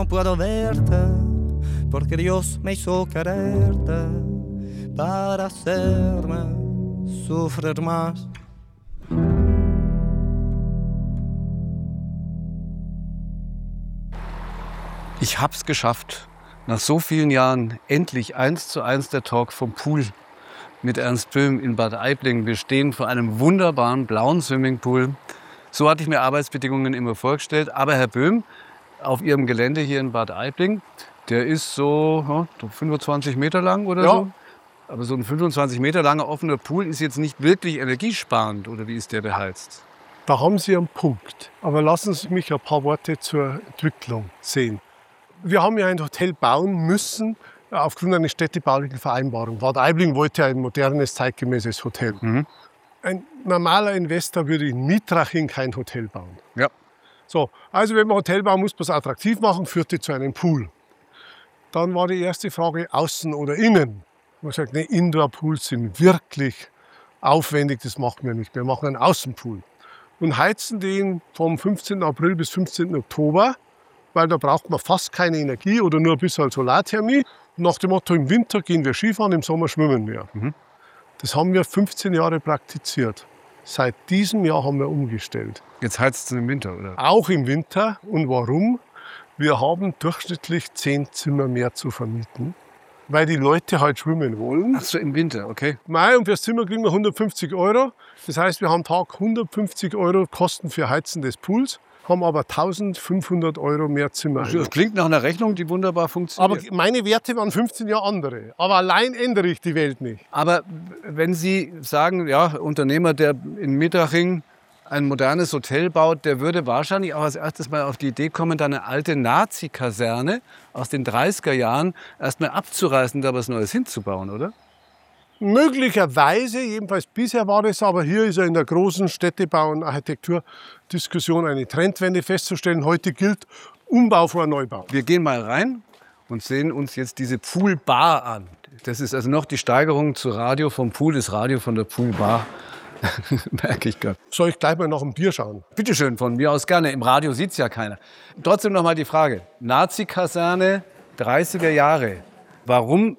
No puedo verte porque Dios me hizo quererte para hacerme sufrir más. Ich hab's geschafft. Nach so vielen Jahren endlich 1:1 der Talk vom Pool mit Ernst Böhm in Bad Aibling. Wir stehen vor einem wunderbaren blauen Swimmingpool. So hatte ich mir Arbeitsbedingungen immer vorgestellt. Aber Herr Böhm, auf Ihrem Gelände hier in Bad Aibling, der ist so 25 Meter lang oder so. Aber so ein 25 Meter langer offener Pool ist jetzt nicht wirklich energiesparend. Oder wie ist der beheizt? Da haben Sie einen Punkt. Aber lassen Sie mich ein paar Worte zur Entwicklung sehen. Wir haben ja ein Hotel bauen müssen aufgrund einer städtebaulichen Vereinbarung. Bad Aibling wollte ein modernes, zeitgemäßes Hotel. Ein normaler Investor würde in Mietraching kein Hotel bauen. Ja. So, also wenn man Hotel bauen, muss man es attraktiv machen, führte zu einem Pool. Dann war die erste Frage, außen oder innen. Man hat gesagt, nee, Indoor-Pools sind wirklich aufwendig, das machen wir nicht. Wir machen einen Außenpool und heizen den vom 15. April bis 15. Oktober, weil da braucht man fast keine Energie oder nur ein bisschen Solarthermie. Nach dem Motto, im Winter gehen wir Skifahren, im Sommer schwimmen wir. Das haben wir 15 Jahre praktiziert. Seit diesem Jahr haben wir umgestellt. Jetzt heizt es im Winter, oder? Auch im Winter. Und warum? Wir haben durchschnittlich 10 Zimmer mehr zu vermieten, weil die Leute halt schwimmen wollen. Ach so, im Winter, okay. Und fürs Zimmer kriegen wir 150 €. Das heißt, wir haben am Tag 150 € Kosten für Heizen des Pools, haben aber 1.500 € mehr Zimmer. Das klingt nach einer Rechnung, die wunderbar funktioniert. Aber meine Werte waren 15 Jahre andere. Aber allein ändere ich die Welt nicht. Aber wenn Sie sagen, ja, Unternehmer, der in Mietraching ein modernes Hotel baut, der würde wahrscheinlich auch als erstes mal auf die Idee kommen, da eine alte Nazi-Kaserne aus den 30er Jahren erst mal abzureißen und da was Neues hinzubauen, oder? Möglicherweise, jedenfalls bisher war das, aber hier ist ja in der großen Städtebau- und Architekturdiskussion eine Trendwende festzustellen. Heute gilt Umbau vor Neubau. Wir gehen mal rein und sehen uns jetzt diese Poolbar an. Das ist also noch die Steigerung zu Radio vom Pool, das Radio von der Poolbar. Merke ich gerade. Soll ich gleich mal nach dem Bier schauen? Bitte schön, von mir aus gerne. Im Radio sieht es ja keiner. Trotzdem noch mal die Frage. Nazi-Kaserne, 30er Jahre. Warum